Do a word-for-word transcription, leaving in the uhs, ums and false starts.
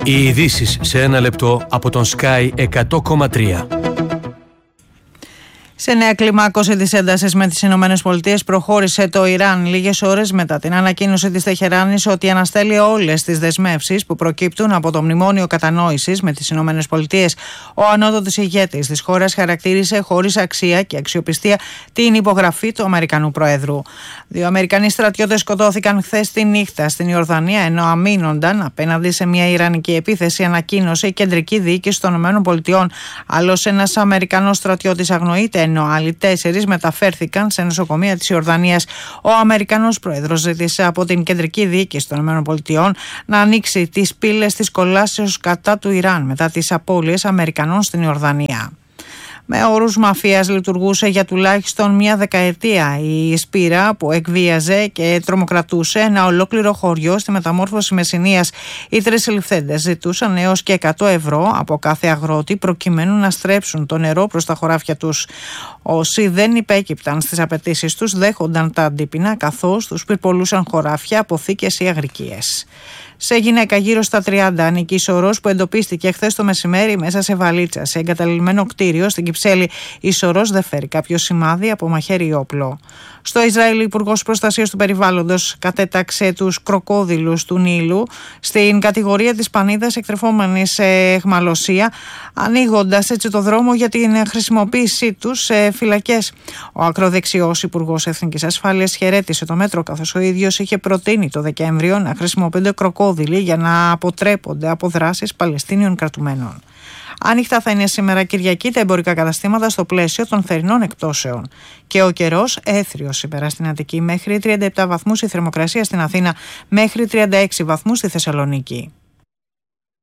Οι ειδήσεις σε ένα λεπτό από τον Sky εκατό κόμμα τρία. Σε νέα κλιμάκωση της έντασης με τις ΗΠΑ προχώρησε το Ιράν λίγες ώρες μετά την ανακοίνωση της Τεχεράνης ότι αναστέλει όλες τις δεσμεύσεις που προκύπτουν από το μνημόνιο κατανόησης με τις ΗΠΑ. Ο ανώτατος ηγέτης της χώρας χαρακτήρισε χωρίς αξία και αξιοπιστία την υπογραφή του Αμερικανού Προέδρου. Δύο Αμερικανοί στρατιώτες σκοτώθηκαν χθες τη νύχτα στην Ιορδανία ενώ αμήνονταν απέναντι σε μια Ιρανική επίθεση, ανακοίνωσε η κεντρική διοίκηση των ΗΠΑ. Άλλος ένας Αμερικανός στρατιώτης αγνοείται, ενώ άλλοι τέσσερις μεταφέρθηκαν σε νοσοκομεία της Ιορδανίας. Ο Αμερικανός Πρόεδρος ζήτησε από την κεντρική διοίκηση των ΗΠΑ να ανοίξει τις πύλες της κολάσεως κατά του Ιράν μετά τις απώλειες Αμερικανών στην Ιορδανία. Με όρους μαφίας λειτουργούσε για τουλάχιστον μία δεκαετία η σπήρα που εκβίαζε και τρομοκρατούσε ένα ολόκληρο χωριό στη μεταμόρφωση Μεσσηνίας. Οι τρεις συλληφθέντες ζητούσαν έως και εκατό ευρώ από κάθε αγρότη προκειμένου να στρέψουν το νερό προς τα χωράφια τους. Όσοι δεν υπέκυπταν στις απαιτήσεις τους δέχονταν τα αντίπεινα, καθώς τους πυρπολούσαν χωράφια, αποθήκες ή αγρικίες. Σε γυναίκα γύρω στα τριάντα ανήκει η Σορός που εντοπίστηκε χθες το μεσημέρι μέσα σε βαλίτσα σε εγκαταλειμμένο κτίριο στην Κυψέλη. Η Σορός δεν φέρει κάποιο σημάδι από μαχαίρι ή όπλο. Στο Ισραήλ, ο Υπουργός Προστασίας του Περιβάλλοντος κατέταξε τους κροκόδιλους του Νείλου στην κατηγορία της πανίδας εκτρεφόμενης σε αιχμαλωσία, ανοίγοντας έτσι το δρόμο για την χρησιμοποίησή τους σε φυλακές. Ο ακροδεξιός Υπουργός Εθνικής Ασφάλειας χαιρέτησε το μέτρο, καθώς ο ίδιος είχε προτείνει το Δεκέμβριο να χρησιμοποιούνται κροκόδιλοι για να αποτρέπονται από δράσεις Παλαιστίνιων κρατουμένων. Άνοιχτα θα είναι σήμερα Κυριακή τα εμπορικά καταστήματα στο πλαίσιο των θερινών εκπτώσεων. Και ο καιρός έθριος σήμερα στην Αττική, μέχρι τριάντα επτά βαθμούς η θερμοκρασία στην Αθήνα, μέχρι τριάντα έξι βαθμούς στη Θεσσαλονίκη.